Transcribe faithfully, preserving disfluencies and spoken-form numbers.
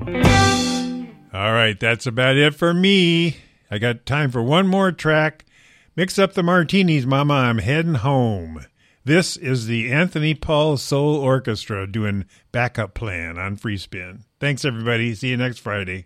All right, that's about it for me. I got time for one more track. Mix up the martinis, Mama. I'm heading home. This is the Anthony Paul Soul Orchestra doing Backup Plan on Free Spin. Thanks, everybody. See you next Friday.